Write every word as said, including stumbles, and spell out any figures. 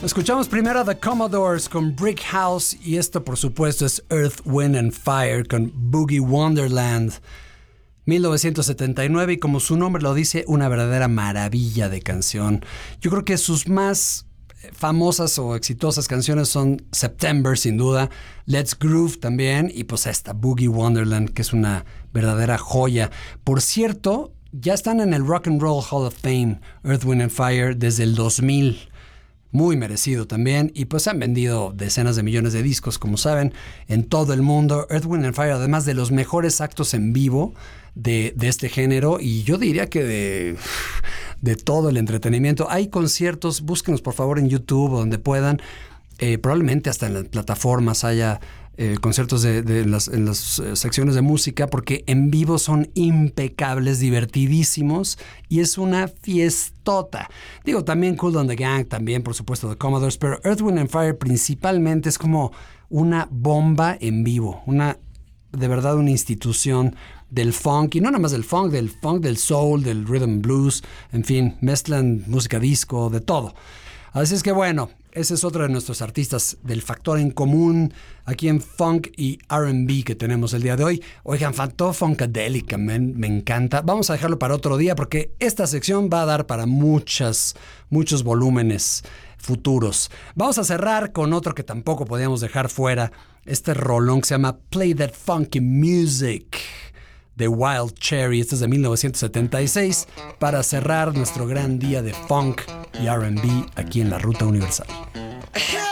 Escuchamos primero a The Commodores con Brick House y esto por supuesto es Earth, Wind and Fire con Boogie Wonderland. mil novecientos setenta y nueve y como su nombre lo dice, una verdadera maravilla de canción. Yo creo que sus más famosas o exitosas canciones son September, sin duda, Let's Groove también y pues esta Boogie Wonderland, que es una verdadera joya. Por cierto, ya están en el Rock and Roll Hall of Fame, Earth, Wind and Fire, desde el dos mil. Muy merecido también, y pues han vendido decenas de millones de discos, como saben, en todo el mundo. Earth, Wind and Fire, además de los mejores actos en vivo de, de este género, y yo diría que de, de todo el entretenimiento. Hay conciertos, búsquenos por favor en YouTube, donde puedan, eh, probablemente hasta en las plataformas haya eh, conciertos de, de las, en las eh, secciones de música, porque en vivo son impecables, divertidísimos, y es una fiestota. Digo, también Kool and the Gang, también por supuesto The Commodores, pero Earth, Wind and Fire principalmente es como una bomba en vivo, una, de verdad una institución del funk, y no nada más del funk, del funk, del soul, del rhythm and blues, en fin, mezclan música disco, de todo. Así es que bueno, ese es otro de nuestros artistas del factor en común aquí en funk y R and B que tenemos el día de hoy. Oigan, faltó Funkadelic, me, me encanta. Vamos a dejarlo para otro día porque esta sección va a dar para muchas, muchos volúmenes futuros. Vamos a cerrar con otro que tampoco podíamos dejar fuera. Este rolón que se llama Play That Funky Music de Wild Cherry. Este es de mil novecientos setenta y seis para cerrar nuestro gran día de funk y R and B aquí en la Ruta Universal.